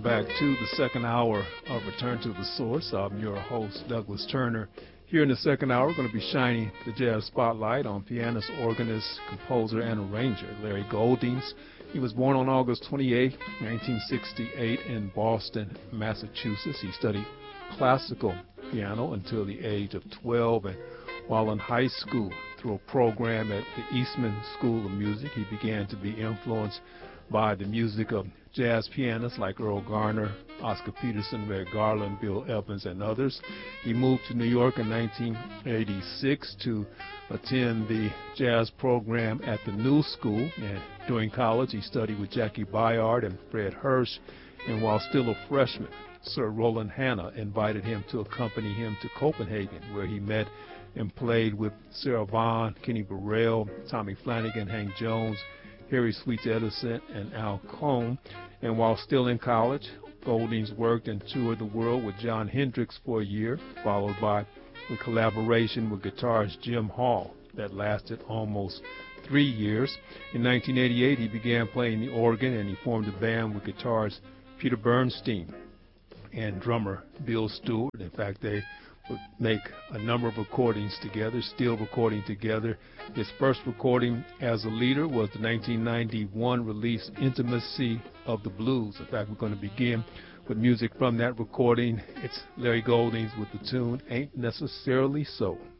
back to the second hour of Return to the Source. I'm your host, Douglas Turner. Here in the second hour, we're going to be shining the jazz spotlight on pianist, organist, composer, and arranger Larry Goldings. He was born on August 28, 1968 in Boston, Massachusetts. He studied classical piano until the age of 12, and while in high school, through a program at the Eastman School of Music, he began to be influenced by the music of jazz pianists like Earl Garner, Oscar Peterson, Ray Garland, Bill Evans, and others. He moved to New York in 1986 to attend the jazz program at the New School, and during college he studied with Jackie Byard and Fred Hirsch, and while still a freshman, Sir Roland Hanna invited him to accompany him to Copenhagen, where he met and played with Sarah Vaughan, Kenny Burrell, Tommy Flanagan, Hank Jones, Harry Sweets Edison, and Al Cohn. And while still in college, Goldings worked and toured the world with Jon Hendricks for a year, followed by a collaboration with guitarist Jim Hall that lasted almost 3 years. In 1988, he began playing the organ, and he formed a band with guitarist Peter Bernstein and drummer Bill Stewart. In fact, they would make a number of recordings together, still recording together. His first recording as a leader was the 1991 release Intimacy of the Blues. In fact, we're going to begin with music from that recording. It's Larry Goldings with the tune Ain't Necessarily So.